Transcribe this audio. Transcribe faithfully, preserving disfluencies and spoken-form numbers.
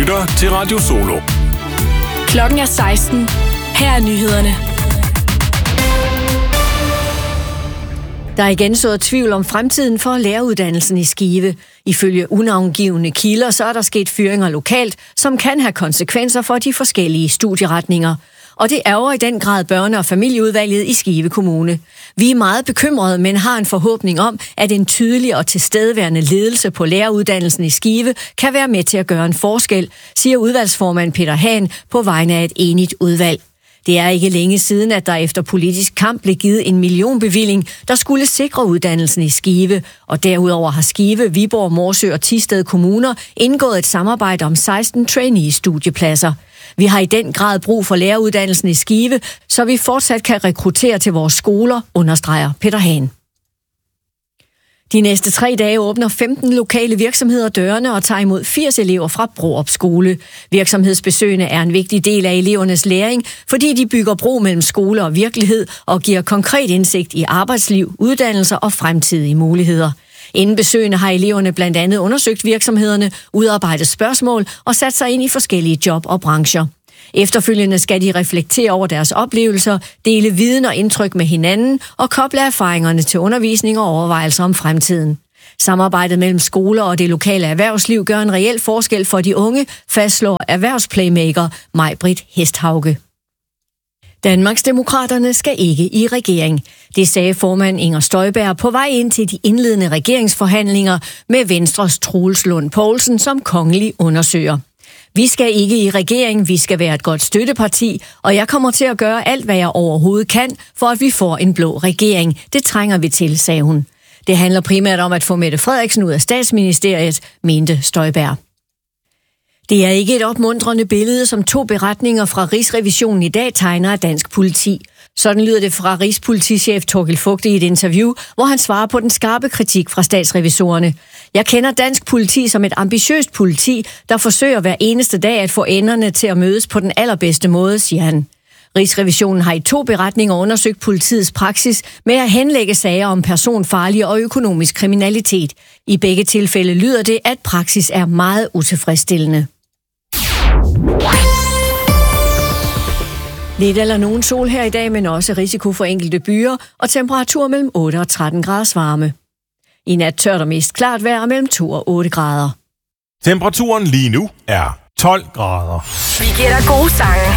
lytter til Radio Solo. Klokken er seksten. Her er nyhederne. Der er igen sået tvivl om fremtiden for læreruddannelsen i Skive. Ifølge unavngivne kilder, så er der sket fyringer lokalt, som kan have konsekvenser for de forskellige studieretninger. Og det ærger i den grad børne- og familieudvalget i Skive Kommune. Vi er meget bekymrede, men har en forhåbning om, at en tydelig og tilstedeværende ledelse på læreruddannelsen i Skive kan være med til at gøre en forskel, siger udvalgsformand Peter Hahn på vegne af et enigt udvalg. Det er ikke længe siden, at der efter politisk kamp blev givet en millionbevilling, der skulle sikre uddannelsen i Skive. Og derudover har Skive, Viborg, Morsø og Thisted kommuner indgået et samarbejde om seksten trainee-studiepladser. Vi har i den grad brug for læreruddannelsen i Skive, så vi fortsat kan rekruttere til vores skoler, understreger Peter Hahn. De næste tre dage åbner femten lokale virksomheder dørene og tager imod firs elever fra Brorup Skole. Virksomhedsbesøgene er en vigtig del af elevernes læring, fordi de bygger bro mellem skole og virkelighed og giver konkret indsigt i arbejdsliv, uddannelser og fremtidige muligheder. Inden besøgene har eleverne blandt andet undersøgt virksomhederne, udarbejdet spørgsmål og sat sig ind i forskellige job og brancher. Efterfølgende skal de reflektere over deres oplevelser, dele viden og indtryk med hinanden og koble erfaringerne til undervisning og overvejelser om fremtiden. Samarbejdet mellem skoler og det lokale erhvervsliv gør en reel forskel for de unge, fastslår erhvervsplaymaker Maj-Britt Hesthauge. Danmarksdemokraterne skal ikke i regering. Det sagde formand Inger Støjberg på vej ind til de indledende regeringsforhandlinger med Venstres Troels Lund Poulsen som kongelig undersøger. Vi skal ikke i regering, vi skal være et godt støtteparti, og jeg kommer til at gøre alt, hvad jeg overhovedet kan, for at vi får en blå regering. Det trænger vi til, sagde hun. Det handler primært om at få Mette Frederiksen ud af statsministeriet, mente Støjberg. Det er ikke et opmuntrende billede, som to beretninger fra Rigsrevisionen i dag tegner af dansk politi. Sådan lyder det fra Rigspolitichef Thorkild Fugte i et interview, hvor han svarer på den skarpe kritik fra statsrevisorerne. Jeg kender dansk politi som et ambitiøst politi, der forsøger hver eneste dag at få enderne til at mødes på den allerbedste måde, siger han. Rigsrevisionen har i to beretninger undersøgt politiets praksis med at henlægge sager om personfarlig og økonomisk kriminalitet. I begge tilfælde lyder det, at praksis er meget utilfredsstillende. Lidt eller nogen sol her i dag, men også risiko for enkelte byer og temperatur mellem otte og tretten graders varme. I nat tørt og mest klart vejr mellem to og otte grader. Temperaturen lige nu er tolv grader. Vi giver dig gode sange